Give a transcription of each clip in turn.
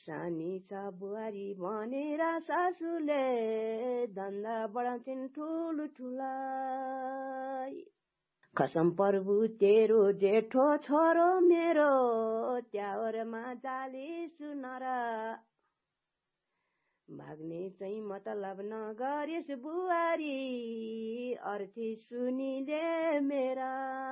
सानी छ बुहारी भनेर सासूले धन्दा बढाउँछिन् ठुला कसम प्रभु तेरो जेठो छोरो मेरो त्यावरमा जाली सुनरा भाग्ने चाहिँ मतलब नगरिस बुहारी अर्थी सुनिले मेरा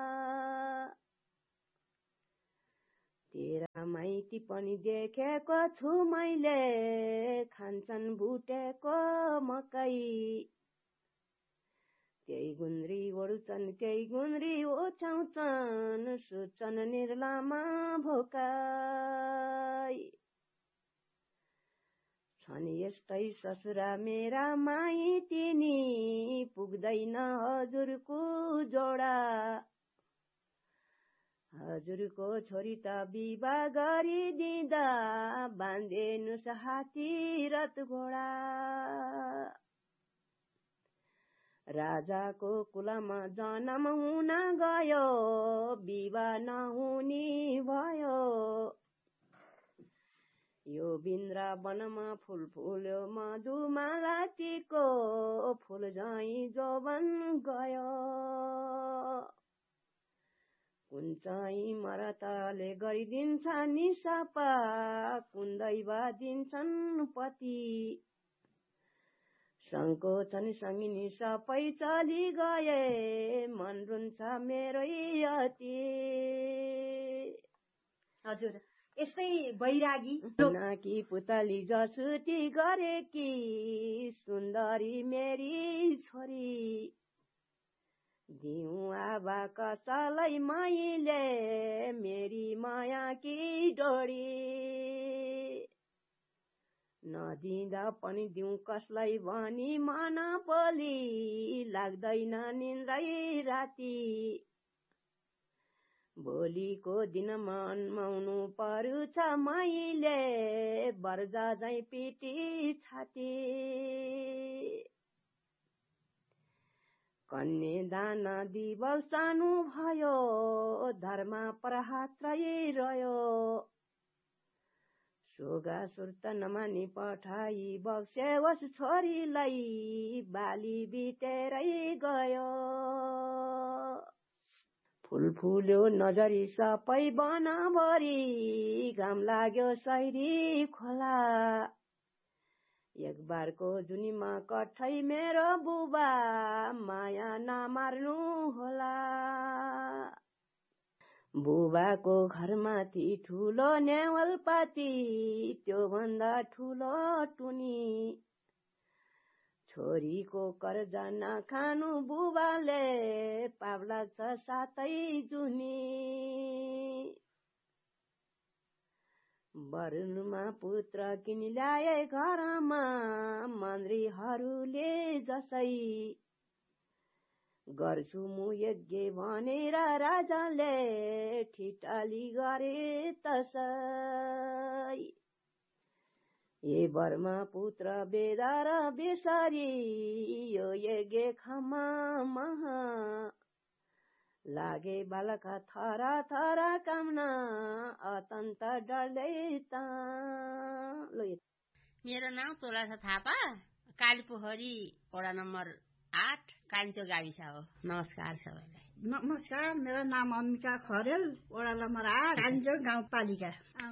तेरा माइती पनि देखेको छु मैले खान्छन् भुटेको मकै केही गुन्द्री ओढ्छन् केही गुन्द्री ओछ्याउँछन् सुत्छन् निर्लामा भोकाई छन् यस्तै ससुरा मेरा माइती नि पुग्दैन हजुरको जोडा हजुरको छोरी त विवाह गरिदिँदा बाँधिनुस् हात्ती रथ घोडा राजाको कुलमा जन्म हुन गयो विवाह नहुने भयो यो वृन्दावनमा फूल फुल्यो मधुमालतीको फूल झैं जोबन गयो कुन चाहिँ मरतले गरिदिन्छ निशापा कुन दैव दिन्छन् पति संकोचन सङ्गिनी सबै चली गए मन रुन्छ मेरै अति हजुर यस्तै बैरागी नाकी पुतली जसुती गरेकी सुन्दरी मेरी छोरी दिउँ आबा कसलाई मैले मेरी माया की डोरी नदिँदा पनि दिउँ कसलाई भनी मन पोली लाग्दैन निन्द्रै राति भोलिको दिनमा अन्माउनु पर्यो छ मैले बर्जा झैं पिटी छाती कन्यादान दिवस सानो भयो धर्म प्रहात्रै रह्यो सोगा सुर्त नमानी पठाई बक्स्योस् छोरीलाई बाली बितेरै गयो फूल फुल्यो नजरी सबै बनभरि घाम लाग्यो सैरी खोला एक बारको जुनीमा कठै मेरो बुबा माया नमार्नु होला बुबाको घरमाथि ठुलो नेवलपाती त्यो भन्दा ठुलो टुनी छोरीको कर्जा नखानु बुबाले पाप लाग्छ सातै जुनी वरुणमा पुत्र किनि ल्याए घरमा मन्त्रीहरूले जसै गर्छु म यज्ञ भनेर राजाले ठिटाली गरे तसै ए बर्मा पुत्र बेदा र बेसरी यो यज्ञ खमा महा लागे बालका थरा थरा कामना अत्यन्त डरले त मेरो नाम तुलसा थापा कालीपोखरी वडा नम्बर 8 कान्छो गाविस हो नमस्कार सबैलाई नमस्कार मेरो नाम अम्बिका खरेल वडा नम्बर 8 कान्छो गाउँपालिका